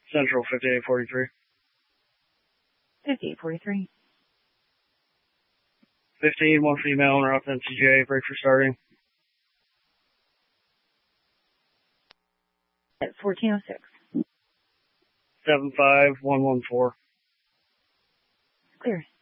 Central 5843. 5843. 15, one female, interrupt NCJ, break for starting. At 1406. 75114. Clear.